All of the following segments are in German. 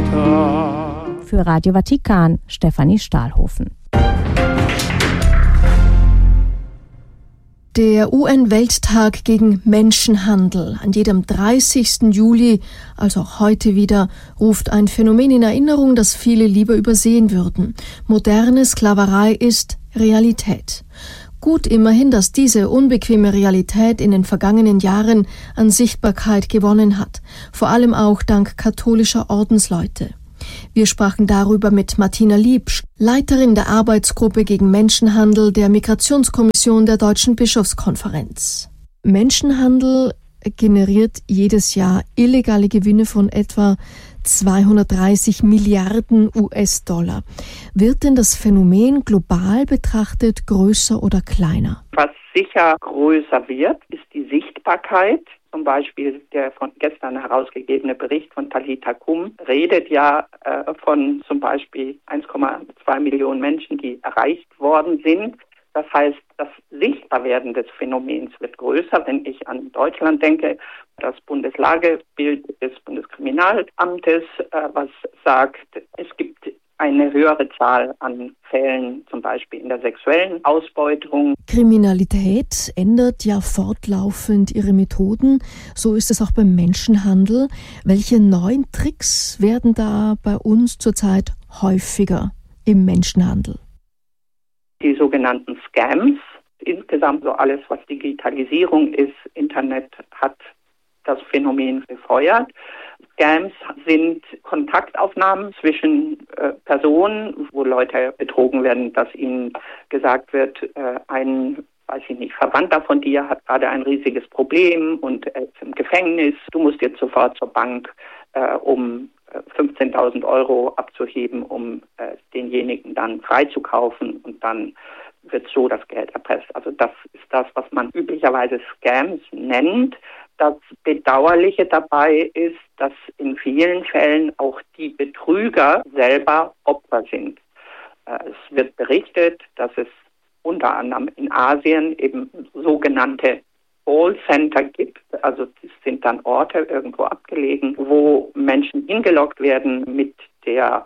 weiter. Für Radio Vatikan, Stefanie Stahlhofen. Der UN-Welttag gegen Menschenhandel. An jedem 30. Juli, also auch heute wieder, ruft ein Phänomen in Erinnerung, das viele lieber übersehen würden. Moderne Sklaverei ist Realität. Gut immerhin, dass diese unbequeme Realität in den vergangenen Jahren an Sichtbarkeit gewonnen hat. Vor allem auch dank katholischer Ordensleute. Wir sprachen darüber mit Martina Liebsch, Leiterin der Arbeitsgruppe gegen Menschenhandel der Migrationskommission der Deutschen Bischofskonferenz. Menschenhandel generiert jedes Jahr illegale Gewinne von etwa 230 Milliarden US-Dollar. Wird denn das Phänomen global betrachtet größer oder kleiner? Was sicher größer wird, ist die Sichtbarkeit. Zum Beispiel der von gestern herausgegebene Bericht von Talita Kum redet ja von zum Beispiel 1,2 Millionen Menschen, die erreicht worden sind. Das heißt, das Sichtbarwerden des Phänomens wird größer. Wenn ich an Deutschland denke, das Bundeslagebild des Bundeskriminalamtes, was sagt, es gibt eine höhere Zahl an Fällen, zum Beispiel in der sexuellen Ausbeutung. Kriminalität ändert ja fortlaufend ihre Methoden. So ist es auch beim Menschenhandel. Welche neuen Tricks werden da bei uns zurzeit häufiger im Menschenhandel? Die sogenannten Scams. Insgesamt so alles, was Digitalisierung ist, Internet hat das Phänomen befeuert. Scams sind Kontaktaufnahmen zwischen Personen, wo Leute betrogen werden, dass ihnen gesagt wird, ein Verwandter von dir hat gerade ein riesiges Problem und er ist im Gefängnis. Du musst jetzt sofort zur Bank, um 15.000 Euro abzuheben, um denjenigen dann freizukaufen, und dann wird so das Geld erpresst. Also das ist das, was man üblicherweise Scams nennt. Das Bedauerliche dabei ist, dass in vielen Fällen auch die Betrüger selber Opfer sind. Es wird berichtet, dass es unter anderem in Asien eben sogenannte Callcenter gibt. Also es sind dann Orte irgendwo abgelegen, wo Menschen hingelockt werden mit der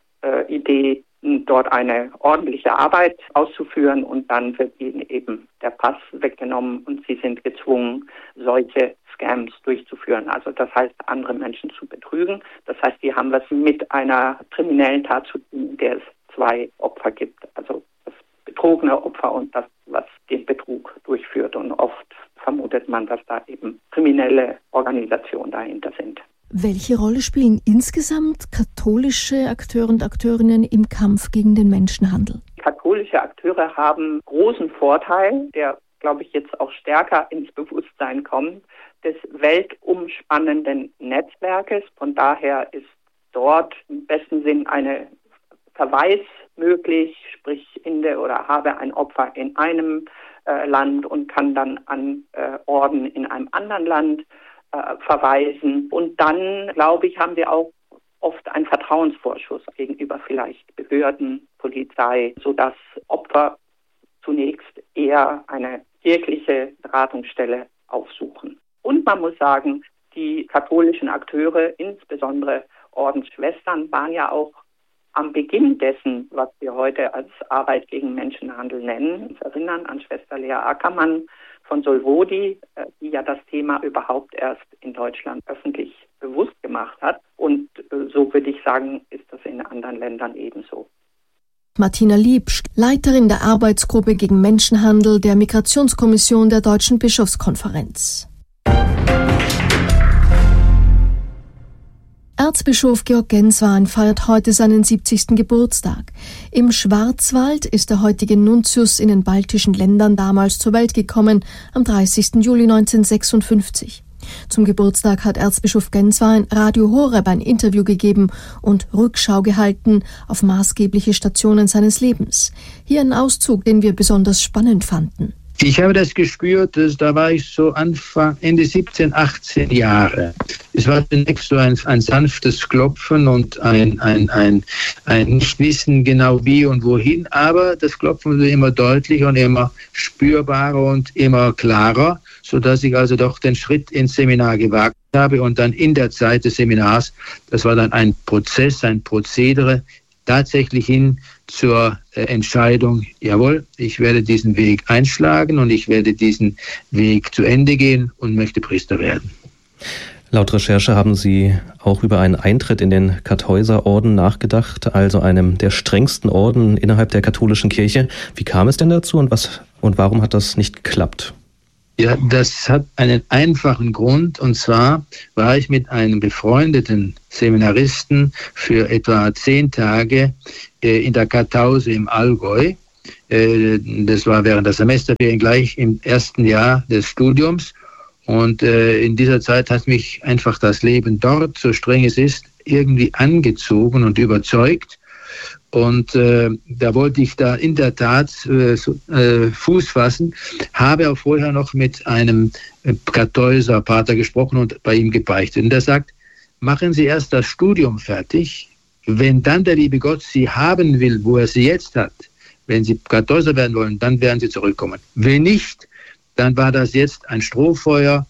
Idee, dort eine ordentliche Arbeit auszuführen, und dann wird ihnen eben der Pass weggenommen und sie sind gezwungen, solche Scams durchzuführen. Also das heißt, andere Menschen zu betrügen. Das heißt, die haben was mit einer kriminellen Tat zu tun, in der es zwei Opfer gibt. Also das betrogene Opfer und das, was den Betrug durchführt. Und oft vermutet man, dass da eben kriminelle Organisationen dahinter sind. Welche Rolle spielen insgesamt katholische Akteure und Akteurinnen im Kampf gegen den Menschenhandel? Katholische Akteure haben großen Vorteil, der, glaube ich, jetzt auch stärker ins Bewusstsein kommt, des weltumspannenden Netzwerkes. Von daher ist dort im besten Sinn eine Verweis möglich, sprich habe ein Opfer in einem Land und kann dann an Orden in einem anderen Land verweisen. Und dann, glaube ich, haben wir auch oft einen Vertrauensvorschuss gegenüber vielleicht Behörden, Polizei, sodass Opfer zunächst eher eine kirchliche Beratungsstelle aufsuchen. Und man muss sagen, die katholischen Akteure, insbesondere Ordensschwestern, waren ja auch am Beginn dessen, was wir heute als Arbeit gegen Menschenhandel nennen. Wir erinnern an Schwester Lea Ackermann von Solvodi, die ja das Thema überhaupt erst in Deutschland öffentlich bewusst gemacht hat. Und so würde ich sagen, ist das in anderen Ländern ebenso. Martina Liebsch, Leiterin der Arbeitsgruppe gegen Menschenhandel der Migrationskommission der Deutschen Bischofskonferenz. Erzbischof Georg Genswein feiert heute seinen 70. Geburtstag. Im Schwarzwald ist der heutige Nuntius in den baltischen Ländern damals zur Welt gekommen, am 30. Juli 1956. Zum Geburtstag hat Erzbischof Genswein Radio Horeb ein Interview gegeben und Rückschau gehalten auf maßgebliche Stationen seines Lebens. Hier ein Auszug, den wir besonders spannend fanden. Ich habe das gespürt, da war ich so Ende 17, 18 Jahre. Es war zunächst so ein sanftes Klopfen und ein Nichtwissen genau wie und wohin, aber das Klopfen wurde immer deutlicher und immer spürbarer und immer klarer, sodass ich also doch den Schritt ins Seminar gewagt habe und dann in der Zeit des Seminars, das war dann ein Prozess, ein Prozedere, tatsächlich hin zur Entscheidung, jawohl, ich werde diesen Weg einschlagen und ich werde diesen Weg zu Ende gehen und möchte Priester werden. Laut Recherche haben Sie auch über einen Eintritt in den Kartäuserorden nachgedacht, also einem der strengsten Orden innerhalb der katholischen Kirche. Wie kam es denn dazu und warum hat das nicht geklappt? Ja, das hat einen einfachen Grund, und zwar war ich mit einem befreundeten Seminaristen für etwa 10 Tage in der Kartause im Allgäu. Das war während der Semesterferien gleich im ersten Jahr des Studiums. Und in dieser Zeit hat mich einfach das Leben dort, so streng es ist, irgendwie angezogen und überzeugt. Und da wollte ich da in der Tat Fuß fassen, habe auch vorher noch mit einem Kartäuserpater gesprochen und bei ihm gebeichtet. Und der sagt, machen Sie erst das Studium fertig, wenn dann der liebe Gott Sie haben will, wo er Sie jetzt hat, wenn Sie Kartäuser werden wollen, dann werden Sie zurückkommen. Wenn nicht, dann war das jetzt ein Strohfeuer,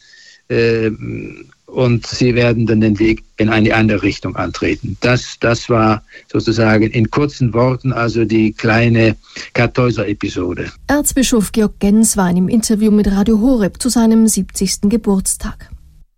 und Sie werden dann den Weg in eine andere Richtung antreten. Das war sozusagen in kurzen Worten also die kleine Kartäuser-Episode. Erzbischof Georg Genz war in einem Interview mit Radio Horeb zu seinem 70. Geburtstag.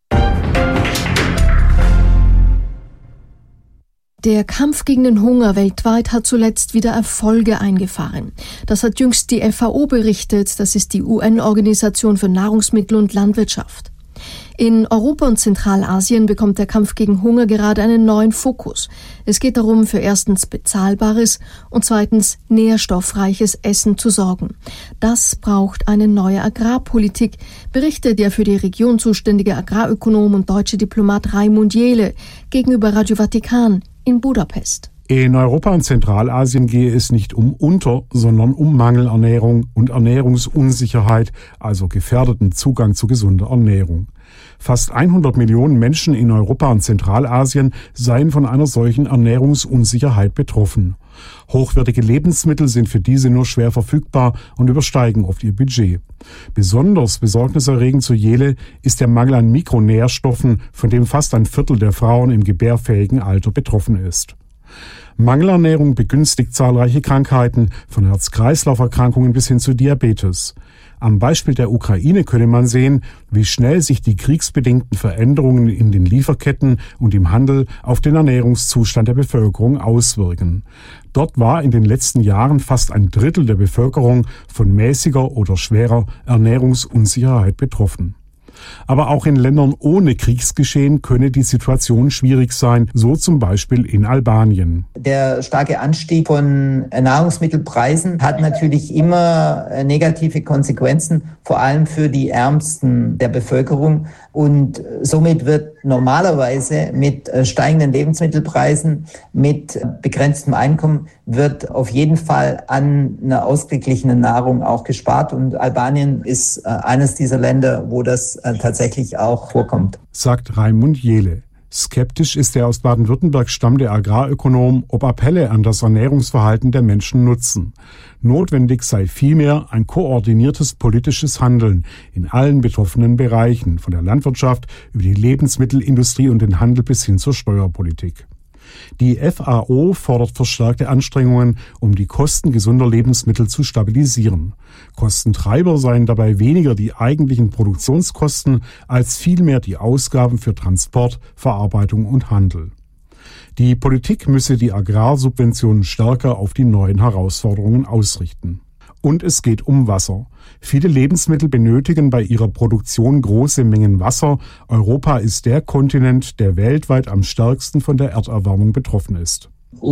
Der Kampf gegen den Hunger weltweit hat zuletzt wieder Erfolge eingefahren. Das hat jüngst die FAO berichtet, das ist die UN-Organisation für Nahrungsmittel und Landwirtschaft. In Europa und Zentralasien bekommt der Kampf gegen Hunger gerade einen neuen Fokus. Es geht darum, für erstens bezahlbares und zweitens nährstoffreiches Essen zu sorgen. Das braucht eine neue Agrarpolitik, berichtet der für die Region zuständige Agrarökonom und deutsche Diplomat Raimund Jehle gegenüber Radio Vatikan in Budapest. In Europa und Zentralasien gehe es nicht um sondern um Mangelernährung und Ernährungsunsicherheit, also gefährdeten Zugang zu gesunder Ernährung. Fast 100 Millionen Menschen in Europa und Zentralasien seien von einer solchen Ernährungsunsicherheit betroffen. Hochwertige Lebensmittel sind für diese nur schwer verfügbar und übersteigen oft ihr Budget. Besonders besorgniserregend zu Jehle ist der Mangel an Mikronährstoffen, von dem fast ein Viertel der Frauen im gebärfähigen Alter betroffen ist. Mangelernährung begünstigt zahlreiche Krankheiten, von Herz-Kreislauf-Erkrankungen bis hin zu Diabetes. Am Beispiel der Ukraine könne man sehen, wie schnell sich die kriegsbedingten Veränderungen in den Lieferketten und im Handel auf den Ernährungszustand der Bevölkerung auswirken. Dort war in den letzten Jahren fast ein Drittel der Bevölkerung von mäßiger oder schwerer Ernährungsunsicherheit betroffen. Aber auch in Ländern ohne Kriegsgeschehen könne die Situation schwierig sein, so zum Beispiel in Albanien. Der starke Anstieg von Nahrungsmittelpreisen hat natürlich immer negative Konsequenzen, vor allem für die Ärmsten der Bevölkerung. Und somit wird normalerweise mit steigenden Lebensmittelpreisen, mit begrenztem Einkommen, wird auf jeden Fall an einer ausgeglichenen Nahrung auch gespart. Und Albanien ist eines dieser Länder, wo das tatsächlich auch vorkommt. Sagt Raimund Jehle. Skeptisch ist der aus Baden-Württemberg stammende Agrarökonom, ob Appelle an das Ernährungsverhalten der Menschen nutzen. Notwendig sei vielmehr ein koordiniertes politisches Handeln in allen betroffenen Bereichen, von der Landwirtschaft über die Lebensmittelindustrie und den Handel bis hin zur Steuerpolitik. Die FAO fordert verstärkte Anstrengungen, um die Kosten gesunder Lebensmittel zu stabilisieren. Kostentreiber seien dabei weniger die eigentlichen Produktionskosten als vielmehr die Ausgaben für Transport, Verarbeitung und Handel. Die Politik müsse die Agrarsubventionen stärker auf die neuen Herausforderungen ausrichten. Und es geht um Wasser. Viele Lebensmittel benötigen bei ihrer Produktion große Mengen Wasser. Europa ist der Kontinent, der weltweit am stärksten von der Erderwärmung betroffen ist.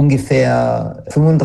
Ungefähr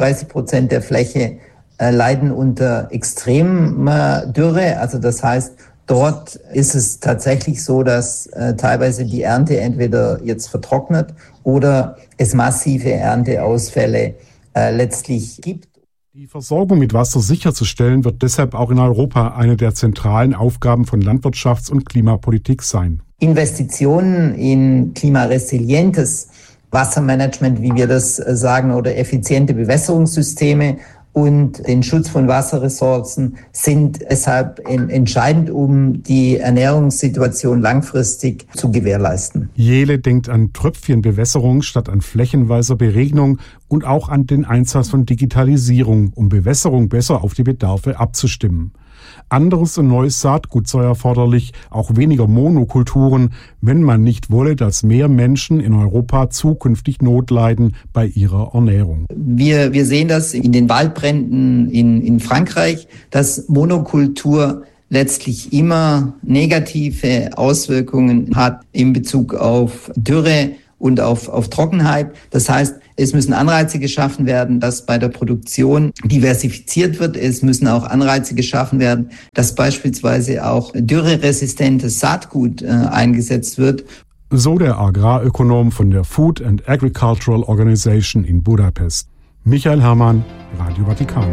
35% der Fläche leiden unter extremer Dürre. Also das heißt, dort ist es tatsächlich so, dass teilweise die Ernte entweder jetzt vertrocknet oder es massive Ernteausfälle letztlich gibt. Die Versorgung mit Wasser sicherzustellen, wird deshalb auch in Europa eine der zentralen Aufgaben von Landwirtschafts- und Klimapolitik sein. Investitionen in klimaresilientes Wassermanagement, wie wir das sagen, oder effiziente Bewässerungssysteme und den Schutz von Wasserressourcen sind deshalb entscheidend, um die Ernährungssituation langfristig zu gewährleisten. Jele denkt an Tröpfchenbewässerung statt an flächenweiser Beregnung und auch an den Einsatz von Digitalisierung, um Bewässerung besser auf die Bedarfe abzustimmen. Anderes und neues Saatgut sei erforderlich, auch weniger Monokulturen, wenn man nicht wolle, dass mehr Menschen in Europa zukünftig Not leiden bei ihrer Ernährung. Wir sehen das in den Waldbränden in Frankreich, dass Monokultur letztlich immer negative Auswirkungen hat in Bezug auf Dürre und auf Trockenheit. Das heißt, es müssen Anreize geschaffen werden, dass bei der Produktion diversifiziert wird. Es müssen auch Anreize geschaffen werden, dass beispielsweise auch dürreresistentes Saatgut eingesetzt wird. So der Agrarökonom von der Food and Agricultural Organization in Budapest. Michael Herrmann, Radio Vatikan.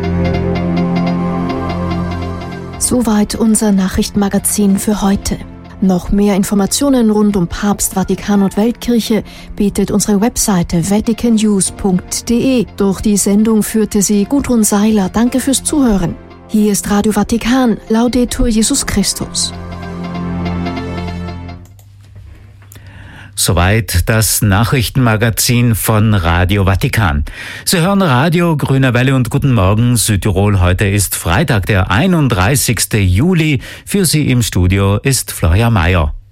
Soweit unser Nachrichtenmagazin für heute. Noch mehr Informationen rund um Papst, Vatikan und Weltkirche bietet unsere Webseite vaticannews.de. Durch die Sendung führte sie Gudrun Seiler. Danke fürs Zuhören. Hier ist Radio Vatikan. Laudetur Jesus Christus. Soweit das Nachrichtenmagazin von Radio Vatikan. Sie hören Radio Grüne Welle und Guten Morgen Südtirol. Heute ist Freitag, der 31. Juli. Für Sie im Studio ist Florian Mayer.